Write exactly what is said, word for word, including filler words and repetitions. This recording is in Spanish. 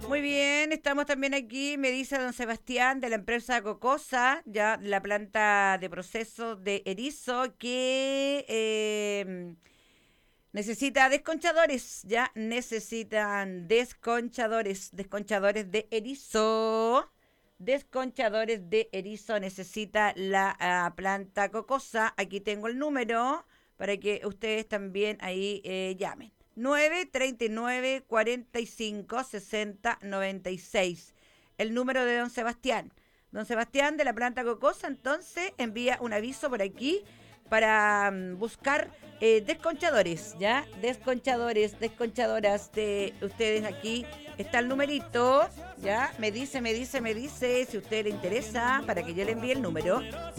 Muy bien, estamos también aquí, me dice don Sebastián, de la empresa Cocosa, ya la planta de proceso de erizo, que eh, necesita desconchadores, ya necesitan desconchadores, desconchadores de erizo. Desconchadores de erizo necesita la ah, planta Cocosa. Aquí tengo el número para que ustedes también ahí eh, llamen. nueve treinta y nueve cuarenta y cinco sesenta noventa y seis. El número de don Sebastián. Don Sebastián de la planta Cocosa, entonces envía un aviso por aquí para mm, buscar eh, desconchadores, ¿ya? Desconchadores, desconchadoras de ustedes aquí. Está el numerito, ¿ya? Me dice, me dice, me dice, si a usted le interesa, para que yo le envíe el número.